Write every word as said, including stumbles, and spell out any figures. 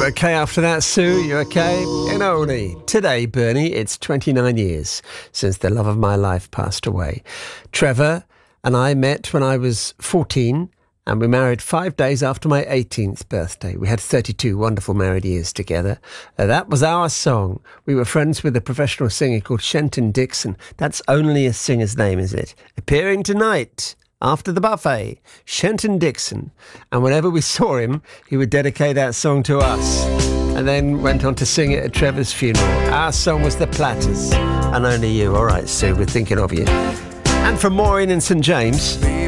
okay after that, Sue? You okay? And only today, Bernie, it's twenty-nine years since the love of my life passed away. Trevor and I met when I was fourteen, and we married five days after my eighteenth birthday. We had thirty-two wonderful married years together. Uh, that was our song. We were friends with a professional singer called Shenton Dixon. That's only a singer's name, is it? Appearing tonight after the buffet, Shenton Dixon. And whenever we saw him, he would dedicate that song to us, and then went on to sing it at Trevor's funeral. Our song was The Platters, and only you. All right, Sue, we're thinking of you. And from Maureen in St James,